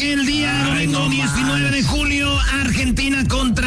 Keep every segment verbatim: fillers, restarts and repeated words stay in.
que el día Ay, domingo no diecinueve de julio, Argentina contra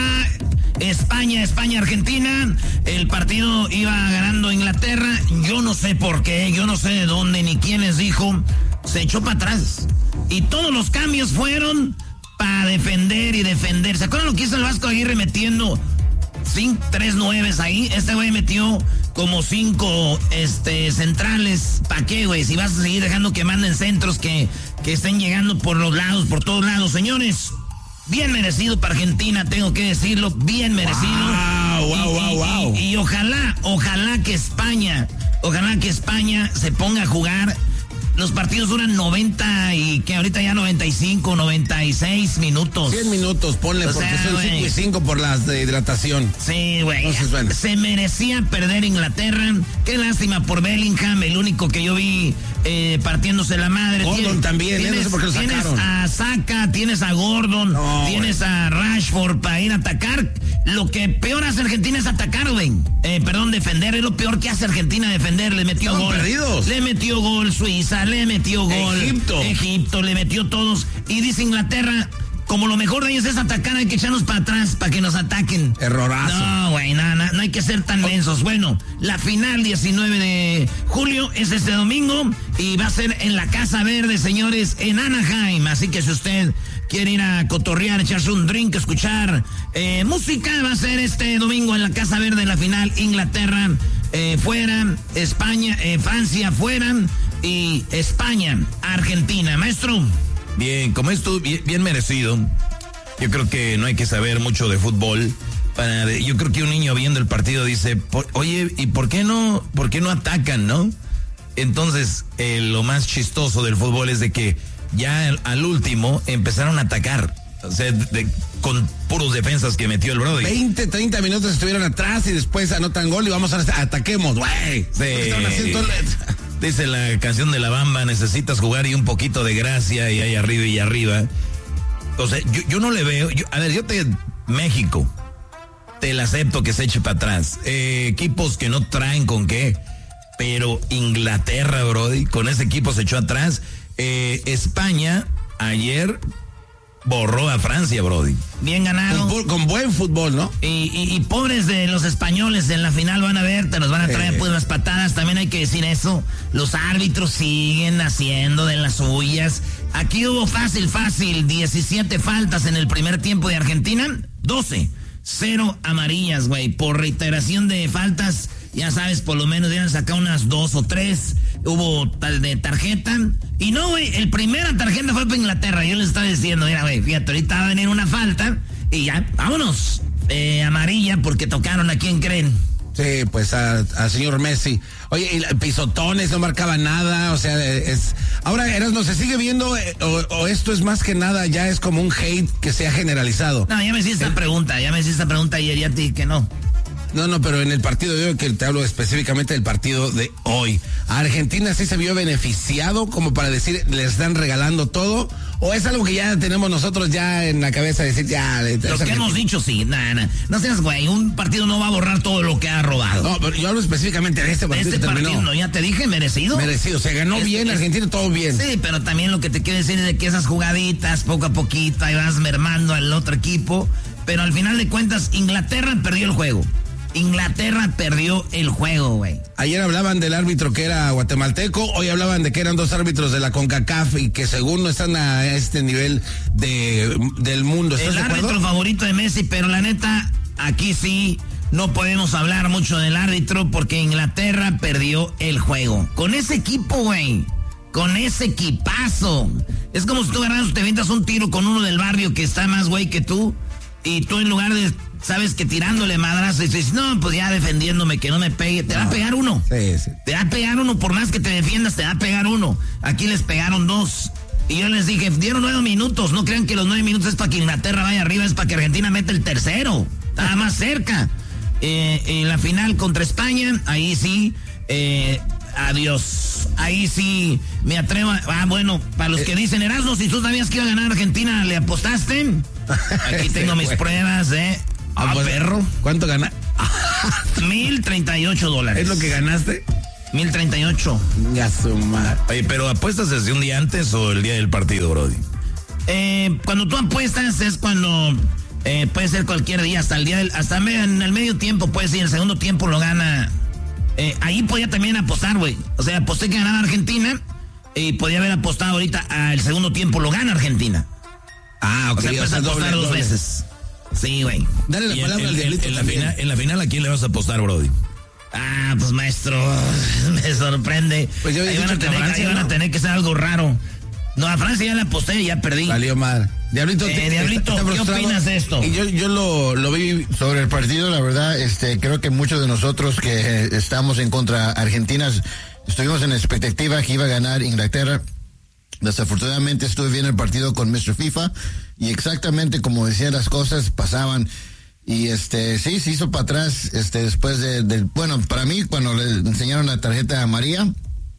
España, España-Argentina. El partido iba ganando Inglaterra. Yo no sé por qué, yo no sé de dónde ni quién les dijo. Se echó para atrás. Y todos los cambios fueron para defender y defender. ¿Se acuerdan lo que hizo el Vasco Aguirre metiendo cinco, tres nueves ahí? Este güey metió como cinco este, centrales. ¿Para qué, güey? Si vas a seguir dejando que manden centros que, que estén llegando por los lados, por todos lados. Señores, bien merecido para Argentina, tengo que decirlo. Bien merecido. Wow, wow, y, wow, y, wow. Y, y ojalá, ojalá que España, ojalá que España se ponga a jugar. Los partidos duran noventa y que ahorita ya noventa y cinco, noventa y seis minutos. cien minutos, ponle, O porque sea, son güey. cinco y cinco por las de hidratación. Sí, güey. Entonces, bueno. Se merecía perder Inglaterra. Qué lástima por Bellingham, el único que yo vi eh, partiéndose la madre. Gordon Tienes- también, ¿eh? No sé por qué lo tienes sacaron. a Saka, tienes a Gordon, No, tienes a Rashford para ir a atacar. Lo que peor hace Argentina es atacar, güey. Eh, perdón, defender. Es lo peor que hace Argentina, defender. Le metió Estaban gol. perdidos. Le metió gol Suiza, le metió gol. Egipto. Egipto, le metió todos. Y dice Inglaterra, como lo mejor de ellos es atacar, hay que echarnos para atrás para que nos ataquen. Errorazo. No, güey, no, no, no hay que ser tan lensos. Bueno, la final diecinueve de julio es este domingo y va a ser en la Casa Verde, señores, en Anaheim. Así que si usted quiere ir a cotorrear, echarse un drink, escuchar eh, música, va a ser este domingo en la Casa Verde la final. Inglaterra eh, fuera, España, eh, Francia fuera y España, Argentina. Maestro. Bien, como esto bien, bien merecido. Yo creo que no hay que saber mucho de fútbol. Para, de- yo creo que un niño viendo el partido dice, "Por- oye, ¿y por qué no, por qué no atacan, no?" Entonces, eh, lo más chistoso del fútbol es de que ya al, al último empezaron a atacar. O sea, de- de- con puros defensas que metió el Brody. veinte, treinta minutos estuvieron atrás y después anotan gol y vamos a ataquemos, güey. Sí. Estaban haciendo todo el- Dice la canción de La Bamba, necesitas jugar y un poquito de gracia y ahí arriba y arriba. O sea, yo, yo no le veo, yo- a ver, yo te, México, te la acepto que se eche para atrás. Eh, equipos que no traen con qué, pero Inglaterra, Brody, con ese equipo se echó atrás. Eh, España, ayer borró a Francia, Brody. Bien ganado. con, con buen fútbol, ¿no? Y, y, y pobres de los españoles en la final van a ver, te nos van a traer Eh. pues las patadas, también hay que decir eso. Los árbitros siguen haciendo de las suyas. Aquí hubo fácil, fácil, diecisiete faltas en el primer tiempo de Argentina, doce, cero amarillas, güey, por reiteración de faltas. Ya sabes, por lo menos deben sacar unas dos o tres. Hubo tal de tarjeta. Y no, güey, el primera tarjeta fue para Inglaterra. Yo les estaba diciendo, mira, güey, fíjate, ahorita va a venir una falta. Y ya, vámonos. Eh, amarilla porque tocaron a quién creen. Sí, pues al señor Messi. Oye, y la- pisotones, no marcaba nada, o sea, es... Ahora, Erasmo, ¿se sigue viendo eh, o, o esto es más que nada, ya es como un hate que se ha generalizado? No, ya me hiciste esta pregunta, ya me hiciste esta pregunta ayer, ya te dije que no. No, no, pero en el partido de hoy, que te hablo específicamente del partido de hoy, ¿a Argentina sí se vio beneficiado como para decir, le están regalando todo? ¿O es algo que ya tenemos nosotros ya en la cabeza de decir, ya... Lo que hemos dicho, sí, nada, nada. No seas güey, un partido no va a borrar todo lo que ha robado. No, pero yo hablo específicamente de este partido este que terminó. partido, no, ya te dije, merecido. Merecido, se ganó Es- bien, es- Argentina todo bien. Sí, pero también lo que te quiero decir es de que esas jugaditas, poco a poquito, ahí vas mermando al otro equipo. Pero al final de cuentas, Inglaterra perdió el juego. Inglaterra perdió el juego, güey. Ayer hablaban del árbitro que era guatemalteco, hoy hablaban de que eran dos árbitros de la CONCACAF y que según no están a este nivel de, del mundo. ¿Estás El de acuerdo? árbitro favorito de Messi, pero la neta, aquí sí no podemos hablar mucho del árbitro porque Inglaterra perdió el juego. Con ese equipo, güey. Con ese equipazo. Es como si tú agarras, te avientas un tiro con uno del barrio que está más güey que tú. Y tú en lugar de, sabes que tirándole madras, dices, no, pues ya defendiéndome, que no me pegue. Te va a pegar uno. Sí, sí. Te va a pegar uno, por más que te defiendas, te va a pegar uno. Aquí les pegaron dos. Y yo les dije, dieron nueve minutos. No crean que los nueve minutos es para que Inglaterra vaya arriba, es para que Argentina meta el tercero. Estaba más cerca. Eh, en la final contra España, ahí sí, eh, adiós. Ahí sí me atrevo a... Ah, bueno, para los que dicen, Erasmo, si tú sabías que iba a ganar Argentina, ¿le apostaste? Aquí tengo Sí, mis güey. pruebas, ¿eh? Ah, pues, perro. ¿Cuánto gana? Mil treinta y ocho dólares. ¿Es lo que ganaste? Mil treinta y ocho. Ya su madre. Oye, pero ¿apuestas desde un día antes o el día del partido, Brody? Eh, cuando tú apuestas es cuando eh, puede ser cualquier día, hasta el día del, hasta me, en el medio tiempo, puede ser, el segundo tiempo lo gana. Eh, ahí podía también apostar, güey. O sea, aposté que ganaba Argentina y podía haber apostado ahorita al segundo tiempo lo gana Argentina. Ah, ok. O sea, puedes o sea, apostar doble, dos doble. veces. Sí, güey. Dale la Y palabra en, al en- diablito en la también. final, en la final, ¿a quién le vas a apostar, Brody? Ah, pues maestro, me sorprende. Pues yo había ahí van, a dicho que a tener, Francia, ahí van a ¿no? tener que ser algo raro. No, a Francia ya la aposté y ya perdí. Valió madre. Diablito, Eh, te- Diablito, está ¿qué frustrado. opinas de esto? Y yo, yo lo, lo vi. Sobre el partido, la verdad, este, creo que muchos de nosotros que eh, estamos en contra Argentina estuvimos en la expectativa que iba a ganar Inglaterra. Desafortunadamente estuve viendo el partido con mister FIFA y exactamente como decían las cosas pasaban. Y este, sí, se hizo para atrás, este, después de, del, bueno, para mí, cuando le enseñaron la tarjeta a María,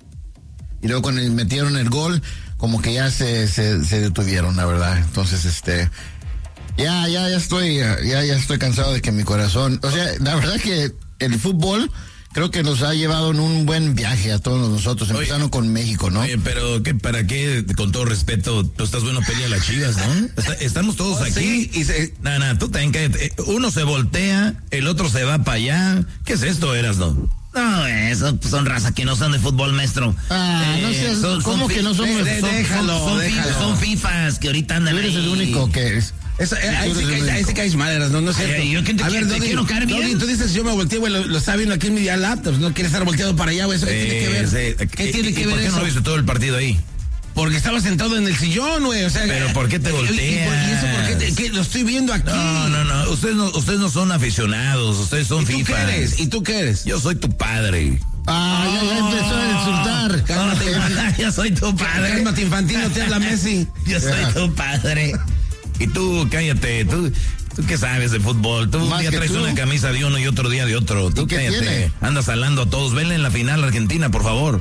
y luego cuando metieron el gol, como que ya se, se, se detuvieron, la verdad. Entonces, este, ya, ya, ya estoy, ya, ya estoy cansado de que mi corazón, o sea, la verdad que el fútbol creo que nos ha llevado en un buen viaje a todos nosotros, Oye, empezando con México, ¿no? Oye, pero ¿qué, ¿para qué, con todo respeto, tú estás bueno pelea las Chivas, ¿no? Está- estamos todos Oh, aquí. sí, y se- No, no, tú también cállate. Uno se voltea, el otro se va para allá. ¿Qué es esto, Eras, no? No, eso son razas que no son de fútbol, maestro. Ah, no seas- ¿cómo fi- que no somos- de- son- déjalo, son, fi- déjalo. son FIFAs que ahorita andan Tú eres ahí. el único que es. Eso, eh, ahí, tú sí eres el caes, ahí sí único. caes mal, Eras, no, no es Ay, cierto. ay, yo que te A quiero- te Doggy, quiero caer bien. Doggy, tú dices, yo me volteé, güey, lo, lo estaba viendo aquí en mi laptop, no quiere estar volteado para allá, güey, eso qué tiene que ver. Eh, sí. ¿Qué ¿Y- tiene y que por ver qué eso? no viste todo el partido ahí? Porque estaba sentado en el sillón, güey, o sea. Pero ¿por qué te y- y- y- volteas? ¿Y eso por qué? te- qué? Lo estoy viendo aquí. No, no, no. Ustedes no, ustedes no son aficionados, ustedes son ¿Y tú FIFA. qué eres? ¿Y tú qué eres? Yo soy tu padre. Ah, ya, ya empezó a insultar. Cálmate, Yo soy tu padre. Cálmate, infantino, te habla Messi. Yo soy Ya. tu padre. Y tú, cállate, tú, tú qué sabes de fútbol. Tú un Más día que traes tú. una camisa de uno y otro día de otro. Tú ¿Y qué cállate. tiene? Andas hablando a todos. Venle en la final Argentina, por favor.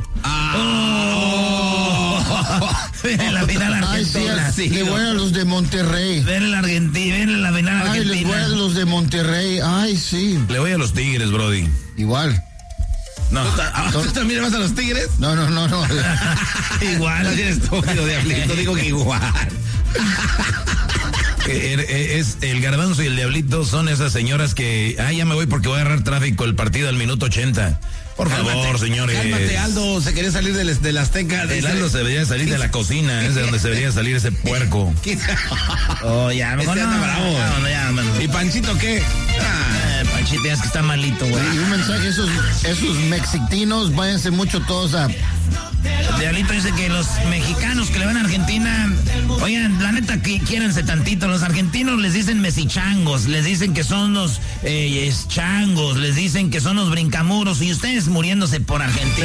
Ven en la final Ay, sí, argentina. así, le voy a los de Monterrey. Ven en la Argentina, ven en la final Ay, les voy a argentina. los de Monterrey. Ay, sí. Le voy a los Tigres, Brody. Igual. No. Ah, ¿Tú también vas a los Tigres? No, no, no, no. Igual. No tienes estúpido, diablito, digo que igual. Eh, eh, Es el garbanzo y el diablito son esas señoras que, ah, ya me voy porque voy a agarrar tráfico el partido al minuto ochenta. Por favor, Cálmate, señores. Cálmate, Aldo, se quería salir del, del Azteca. El dice- Aldo se debería salir de la cocina, es de donde se debería salir ese puerco. Oh, ya, mejor Este no. anda bravo, No, no, ya, mano. ¿Y Panchito qué? Ah, Eh, Panchito, ya es que está malito, güey. Y un mensaje, esos, esos mexictinos, váyanse mucho todos a... El Diablito dice que los mexicanos que le van a Argentina, oigan, la neta, que quiéranse tantito. Los argentinos les dicen mesichangos, les dicen que son los eh, es changos, les dicen que son los brincamuros y ustedes muriéndose por Argentina.